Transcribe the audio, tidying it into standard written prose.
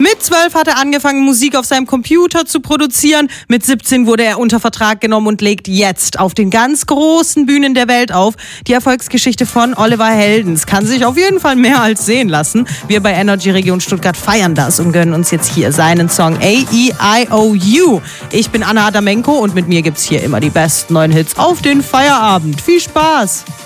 Mit 12 hat er angefangen, Musik auf seinem Computer zu produzieren. Mit 17 wurde er unter Vertrag genommen und legt jetzt auf den ganz großen Bühnen der Welt auf. Die Erfolgsgeschichte von Oliver Heldens kann sich auf jeden Fall mehr als sehen lassen. Wir bei Energy Region Stuttgart feiern das und gönnen uns jetzt hier seinen Song A-E-I-O-U. Ich bin Anna Adamenko und mit mir gibt's hier immer die besten neuen Hits auf den Feierabend. Viel Spaß!